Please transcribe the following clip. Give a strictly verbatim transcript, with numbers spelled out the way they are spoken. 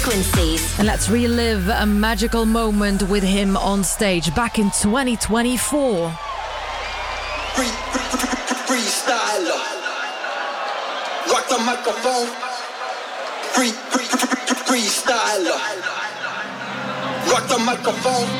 frequencies. And let's relive a magical moment with him on stage back in twenty twenty-four. Free, free, free, freestyler. Rock the microphone. Free, free, free, freestyler. Rock the microphone.